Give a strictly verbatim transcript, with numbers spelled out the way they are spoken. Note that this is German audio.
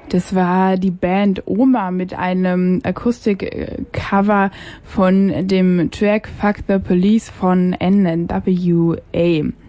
Das war die Band Oma mit einem Akustik-Cover von dem Track Fuck the Police von N W A.